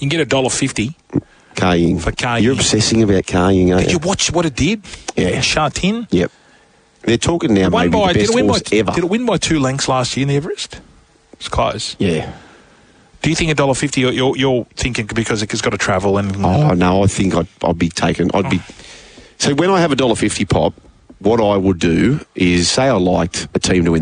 You can get $1.50 Car Ying. for Car You're Ying. obsessing about Car Ying, aren't Did you watch what it did? Yeah. Sha Tin. Yep. They're talking now maybe the best horse ever. Did it win by 2 lengths last year in the Everest? It's close. Yeah. Do you think $1.50? You're thinking because it's got to travel and. Oh no, I think I'd be taken. So when I have $1.50 pop, what I would do is say I liked a team to win